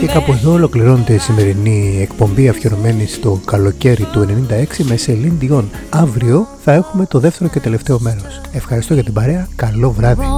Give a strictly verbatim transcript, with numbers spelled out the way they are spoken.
Και κάπου εδώ ολοκληρώνεται η σημερινή εκπομπή αφιερωμένη στο καλοκαίρι του ενενήντα έξι με Celine Dion. Αύριο θα έχουμε το δεύτερο και τελευταίο μέρος. Ευχαριστώ για την παρέα, καλό βράδυ.